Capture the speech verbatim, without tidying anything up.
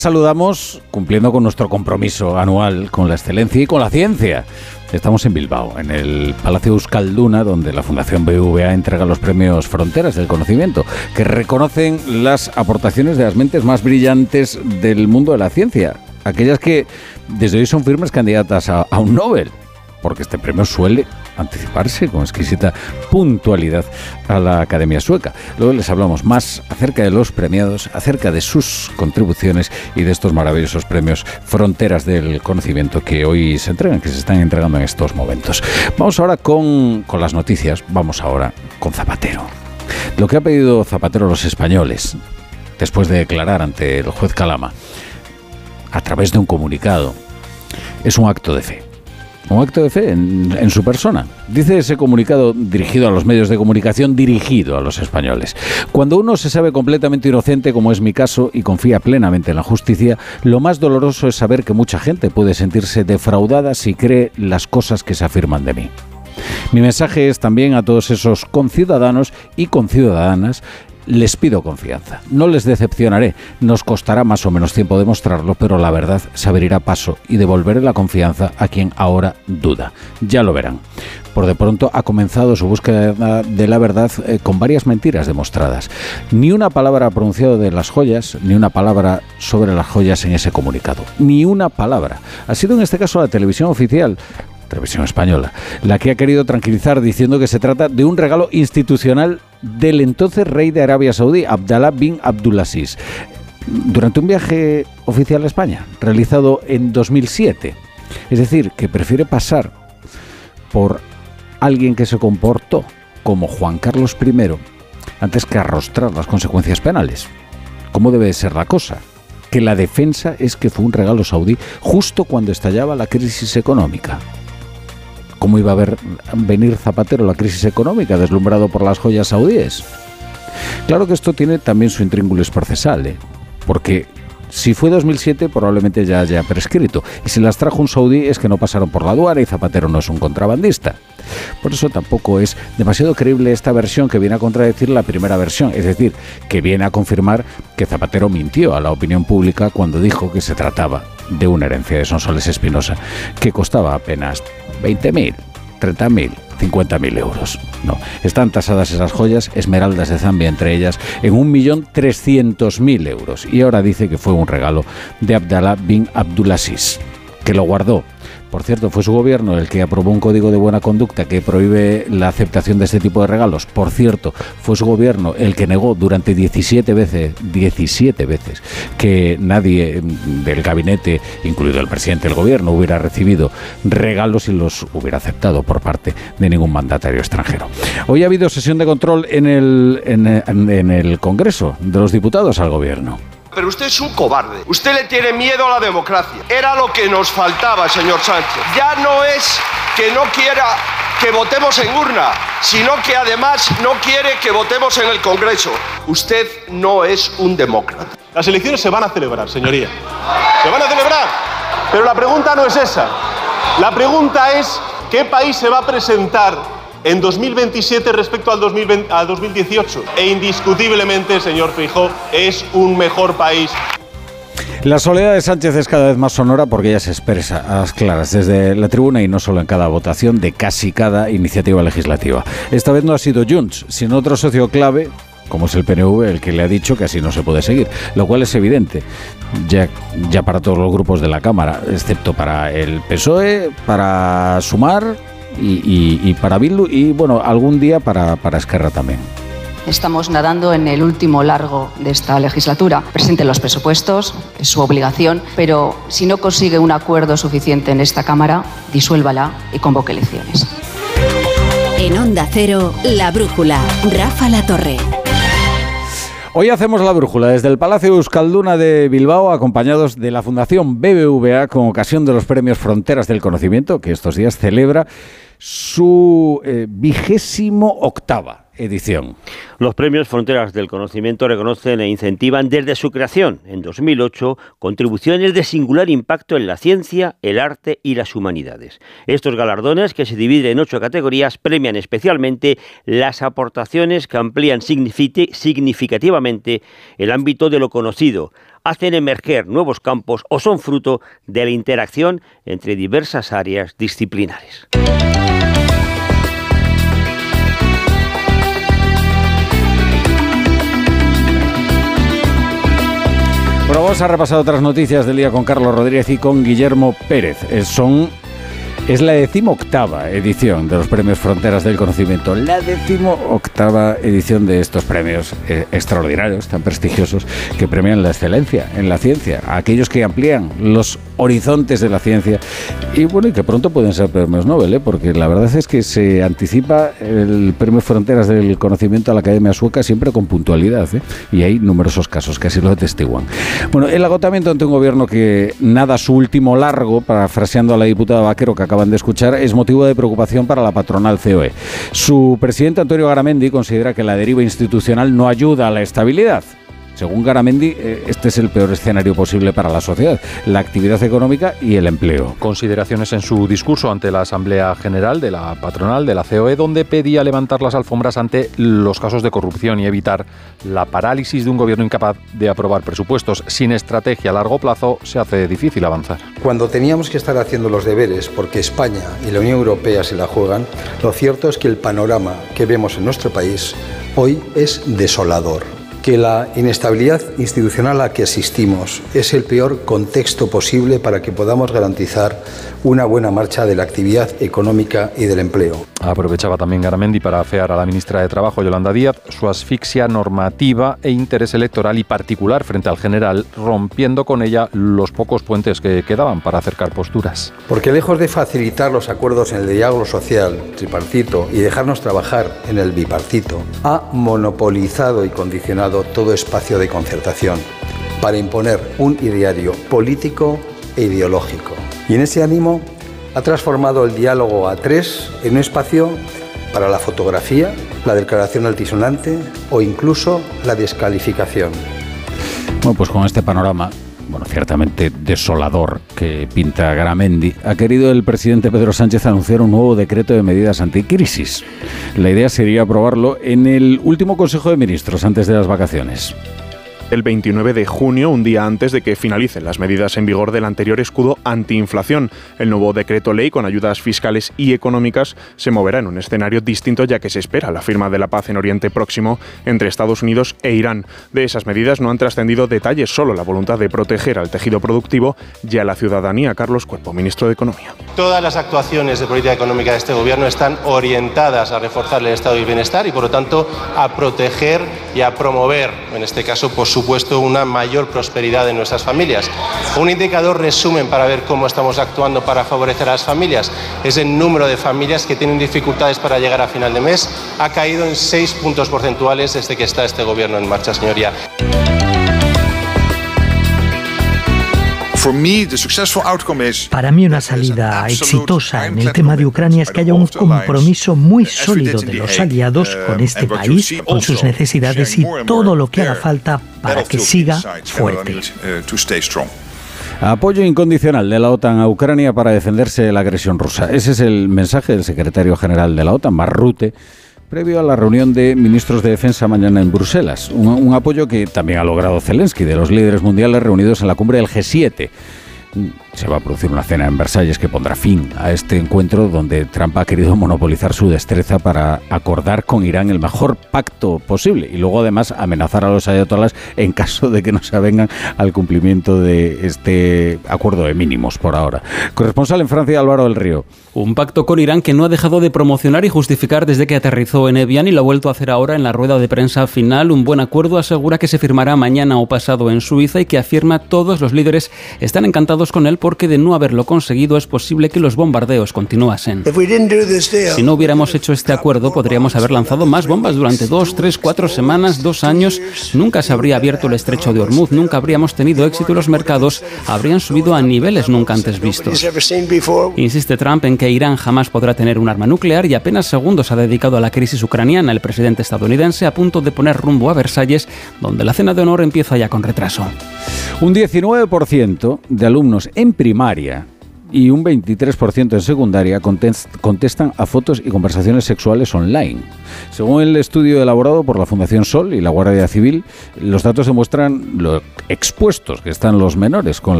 Saludamos cumpliendo con nuestro compromiso anual con la excelencia y con la ciencia. Estamos en Bilbao, en el Palacio Euskalduna, donde la Fundación B B V A entrega los premios Fronteras del Conocimiento, que reconocen las aportaciones de las mentes más brillantes del mundo de la ciencia, aquellas que desde hoy son firmes candidatas a, a un Nobel, porque este premio suele anticiparse con exquisita puntualidad a la Academia Sueca. Luego les hablamos más acerca de los premiados, acerca de sus contribuciones y de estos maravillosos premios Fronteras del Conocimiento que hoy se entregan, que se están entregando en estos momentos. Vamos ahora con, con las noticias, vamos ahora con Zapatero. Lo que ha pedido Zapatero a los españoles, después de declarar ante el juez Calama, a través de un comunicado, es un acto de fe. Un acto de fe en, en su persona. Dice ese comunicado dirigido a los medios de comunicación, dirigido a los españoles. Cuando uno se sabe completamente inocente, como es mi caso, y confía plenamente en la justicia, lo más doloroso es saber que mucha gente puede sentirse defraudada si cree las cosas que se afirman de mí. Mi mensaje es también a todos esos conciudadanos y conciudadanas. Les pido confianza, no les decepcionaré, nos costará más o menos tiempo demostrarlo, pero la verdad se abrirá paso y devolveré la confianza a quien ahora duda. Ya lo verán. Por de pronto ha comenzado su búsqueda de la verdad eh, con varias mentiras demostradas. Ni una palabra pronunciada de las joyas, ni una palabra sobre las joyas en ese comunicado. Ni una palabra. Ha sido en este caso la televisión oficial, televisión española, la que ha querido tranquilizar diciendo que se trata de un regalo institucional del entonces rey de Arabia Saudí, Abdallah bin Abdulaziz, durante un viaje oficial a España, realizado en dos mil siete. Es decir, que prefiere pasar por alguien que se comportó como Juan Carlos primero antes que arrostrar las consecuencias penales. ¿Cómo debe ser la cosa? Que la defensa es que fue un regalo saudí justo cuando estallaba la crisis económica. ¿Cómo iba a ver venir Zapatero la crisis económica deslumbrado por las joyas saudíes? Claro que esto tiene también su intríngulis procesal, ¿eh? Porque si fue dos mil siete probablemente ya haya prescrito, y si las trajo un saudí es que no pasaron por la aduana y Zapatero no es un contrabandista. Por eso tampoco es demasiado creíble esta versión, que viene a contradecir la primera versión, es decir, que viene a confirmar que Zapatero mintió a la opinión pública cuando dijo que se trataba de una herencia de Sonsoles Espinosa que costaba apenas veinte mil, treinta mil, cincuenta mil euros. No, están tasadas esas joyas, esmeraldas de Zambia entre ellas, en un millón trescientos mil euros. Y ahora dice que fue un regalo de Abdallah bin Abdulaziz, que lo guardó. Por cierto, fue su gobierno el que aprobó un código de buena conducta que prohíbe la aceptación de este tipo de regalos. Por cierto, fue su gobierno el que negó durante diecisiete veces, diecisiete veces, que nadie del gabinete, incluido el presidente del gobierno, hubiera recibido regalos y los hubiera aceptado por parte de ningún mandatario extranjero. Hoy ha habido sesión de control en el, en, en, en el Congreso de los Diputados al gobierno. Pero usted es un cobarde. Usted le tiene miedo a la democracia. Era lo que nos faltaba, señor Sánchez. Ya no es que no quiera que votemos en urna, sino que además no quiere que votemos en el Congreso. Usted no es un demócrata. Las elecciones se van a celebrar, señoría. Se van a celebrar. Pero la pregunta no es esa. La pregunta es ¿qué país se va a presentar en dos mil veintisiete respecto al dos mil veinte, al dos mil dieciocho? E indiscutiblemente, señor Feijóo, es un mejor país. La soledad de Sánchez es cada vez más sonora porque ella se expresa a las claras desde la tribuna y no solo en cada votación de casi cada iniciativa legislativa. Esta vez no ha sido Junts, sino otro socio clave, como es el P N V, el que le ha dicho que así no se puede seguir, lo cual es evidente, ya, ya para todos los grupos de la Cámara, excepto para el P S O E, para Sumar y, y, y para Bildu y, bueno, algún día para, para Esquerra también. Estamos nadando en el último largo de esta legislatura. Presenten los presupuestos, es su obligación, pero si no consigue un acuerdo suficiente en esta Cámara, disuélvala y convoque elecciones. En Onda Cero, La Brújula, Rafa Latorre. Hoy hacemos la brújula desde el Palacio Euskalduna de Bilbao, acompañados de la Fundación B B V A con ocasión de los premios Fronteras del Conocimiento, que estos días celebra su eh, vigésimo octava edición. Los premios Fronteras del Conocimiento reconocen e incentivan desde su creación en dos mil ocho contribuciones de singular impacto en la ciencia, el arte y las humanidades. Estos galardones, que se dividen en ocho categorías, premian especialmente las aportaciones que amplían significativamente el ámbito de lo conocido, hacen emerger nuevos campos o son fruto de la interacción entre diversas áreas disciplinares. Bueno, vamos a repasar otras noticias del día con Carlos Rodríguez y con Guillermo Pérez. Eh, son... Es la decimoctava edición de los Premios Fronteras del Conocimiento, la decimoctava edición de estos premios eh, extraordinarios, tan prestigiosos, que premian la excelencia en la ciencia, a aquellos que amplían los horizontes de la ciencia y bueno, y que pronto pueden ser premios Nobel, ¿eh? Porque la verdad es que se anticipa el Premio Fronteras del Conocimiento a la Academia Sueca siempre con puntualidad, ¿eh? Y hay numerosos casos que así lo atestiguan. Bueno, el agotamiento ante un gobierno que nada su último largo, parafraseando a la diputada Vaquero que acaban de escuchar, es motivo de preocupación para la patronal C O E. Su presidente Antonio Garamendi considera que la deriva institucional no ayuda a la estabilidad. Según Garamendi, este es el peor escenario posible para la sociedad, la actividad económica y el empleo. Consideraciones en su discurso ante la Asamblea General de la patronal de la C O E, donde pedía levantar las alfombras ante los casos de corrupción y evitar la parálisis de un gobierno incapaz de aprobar presupuestos. Sin estrategia a largo plazo se hace difícil avanzar. Cuando teníamos que estar haciendo los deberes porque España y la Unión Europea se la juegan, lo cierto es que el panorama que vemos en nuestro país hoy es desolador. Que la inestabilidad institucional a la que asistimos es el peor contexto posible para que podamos garantizar una buena marcha de la actividad económica y del empleo. Aprovechaba también Garamendi para afear a la ministra de Trabajo, Yolanda Díaz, su asfixia normativa e interés electoral y particular frente al general, rompiendo con ella los pocos puentes que quedaban para acercar posturas. Porque lejos de facilitar los acuerdos en el diálogo social, tripartito, y dejarnos trabajar en el bipartito, ha monopolizado y condicionado todo espacio de concertación para imponer un ideario político e ideológico. Y en ese ánimo ha transformado el diálogo a tres en un espacio para la fotografía, la declaración altisonante o incluso la descalificación. Bueno, pues con este panorama, bueno, ciertamente desolador que pinta Garamendi, ha querido el presidente Pedro Sánchez anunciar un nuevo decreto de medidas anticrisis. La idea sería aprobarlo en el último Consejo de Ministros antes de las vacaciones. El veintinueve de junio, un día antes de que finalicen las medidas en vigor del anterior escudo antiinflación. El nuevo decreto ley con ayudas fiscales y económicas se moverá en un escenario distinto, ya que se espera la firma de la paz en Oriente Próximo entre Estados Unidos e Irán. De esas medidas no han trascendido detalles, solo la voluntad de proteger al tejido productivo y a la ciudadanía. Carlos Cuerpo, ministro de Economía. Todas las actuaciones de política económica de este gobierno están orientadas a reforzar el estado del bienestar y, por lo tanto, a proteger y a promover, en este caso, por su supuesto, una mayor prosperidad de nuestras familias. Un indicador resumen para ver cómo estamos actuando para favorecer a las familias es el número de familias que tienen dificultades para llegar a final de mes. Ha caído en seis puntos porcentuales desde que está este gobierno en marcha, señoría. Para mí una salida exitosa en el tema de Ucrania es que haya un compromiso muy sólido de los aliados con este país, con sus necesidades y todo lo que haga falta para que siga fuerte. Apoyo incondicional de la OTAN a Ucrania para defenderse de la agresión rusa. Ese es el mensaje del secretario general de la OTAN, Mark Rutte, previo a la reunión de ministros de defensa mañana en Bruselas. Un, un apoyo que también ha logrado Zelensky, de los líderes mundiales reunidos en la cumbre del G siete. Se va a producir una cena en Versalles que pondrá fin a este encuentro donde Trump ha querido monopolizar su destreza para acordar con Irán el mejor pacto posible y luego además amenazar a los ayatolás en caso de que no se avengan al cumplimiento de este acuerdo de mínimos por ahora. Corresponsal en Francia, Álvaro del Río. Un pacto con Irán que no ha dejado de promocionar y justificar desde que aterrizó en Evian y lo ha vuelto a hacer ahora en la rueda de prensa final. Un buen acuerdo asegura que se firmará mañana o pasado en Suiza y que afirma todos los líderes están encantados con él porque de no haberlo conseguido es posible que los bombardeos continuasen. Si no hubiéramos hecho este acuerdo podríamos haber lanzado más bombas durante dos, tres, cuatro semanas, dos años. Nunca se habría abierto el estrecho de Hormuz, nunca habríamos tenido éxito y los mercados habrían subido a niveles nunca antes vistos. Insiste Trump en que Irán jamás podrá tener un arma nuclear y apenas segundos ha dedicado a la crisis ucraniana el presidente estadounidense a punto de poner rumbo a Versalles, donde la cena de honor empieza ya con retraso. Un diecinueve por ciento de alumnos en primaria y un veintitrés por ciento en secundaria contestan a fotos y conversaciones sexuales online. Según el estudio elaborado por la Fundación Sol y la Guardia Civil, los datos demuestran lo expuestos que están los menores con